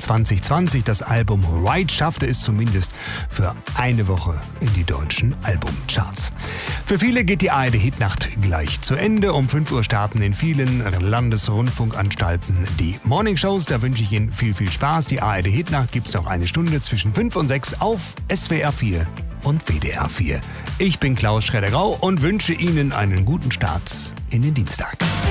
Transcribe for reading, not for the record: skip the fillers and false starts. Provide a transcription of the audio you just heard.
2020. Das Album Right schaffte es zumindest für eine Woche in die deutschen Albumcharts. Für viele geht die ARD-Hitnacht gleich zu Ende. Um 5 Uhr starten in vielen Landesrundfunkanstalten die Morningshows. Da wünsche ich Ihnen viel, viel Spaß. Die ARD-Hitnacht gibt es noch eine Stunde zwischen 5 und 6 auf SWR 4 und WDR 4. Ich bin Klaus Schredder-Grau und wünsche Ihnen einen guten Start in den Dienstag.